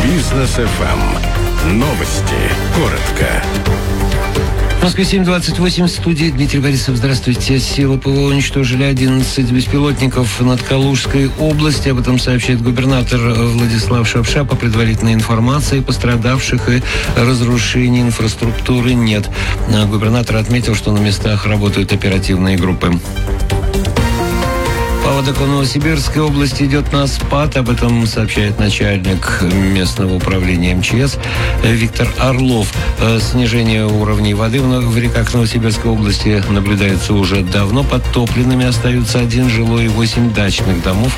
Бизнес FM. Новости. Коротко. В Москве 7:28, в студии Дмитрий Борисов. Здравствуйте. Силы ПВО уничтожили 11 беспилотников над Калужской областью. Об этом сообщает губернатор Владислав Шапша. По предварительной информации, пострадавших и разрушений инфраструктуры нет. Губернатор отметил, что на местах работают оперативные группы. Паводок в Новосибирской области идет на спад. Об этом сообщает начальник местного управления МЧС Виктор Орлов. Снижение уровней воды в реках Новосибирской области наблюдается уже давно. Подтопленными остаются 1 жилой и 8 дачных домов.